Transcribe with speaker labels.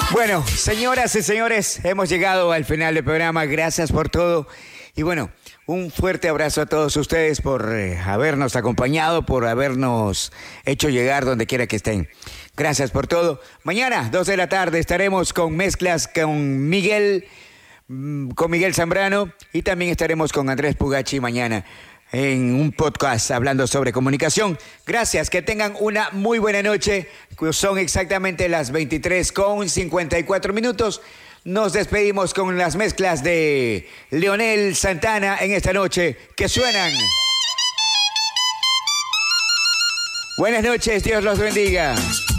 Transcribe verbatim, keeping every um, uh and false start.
Speaker 1: Bueno, señoras y señores, hemos llegado al final del programa. Gracias por todo. Y bueno, un fuerte abrazo a todos ustedes por eh, habernos acompañado, por habernos hecho llegar donde quiera que estén. Gracias por todo. Mañana, dos de la tarde, estaremos con mezclas con Miguel, con Miguel Zambrano, y también estaremos con Andrés Pugachi mañana en un podcast hablando sobre comunicación. Gracias, que tengan una muy buena noche. Son exactamente las veintitrés con cincuenta y cuatro minutos. Nos despedimos con las mezclas de Leonel Santana en esta noche que suenan. Buenas noches, Dios los bendiga.